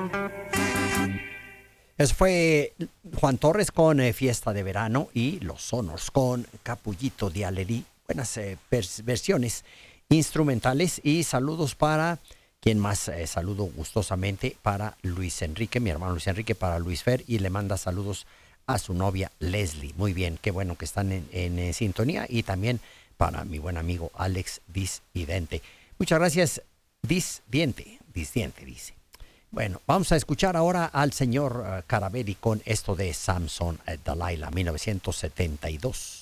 Eso fue Juan Torres con Fiesta de Verano y Los Sonos con Capullito de Alerí. Buenas versiones instrumentales y saludos para quien más. Saludo gustosamente para Luis Enrique, mi hermano Luis Enrique, para Luis Fer, y le manda saludos a su novia Leslie. Muy bien, qué bueno que están en sintonía, y también para mi buen amigo Alex Disdiente. Muchas gracias, Disdiente, dice. Bueno, vamos a escuchar ahora al señor Caravelli con esto de Samson Delilah, 1972.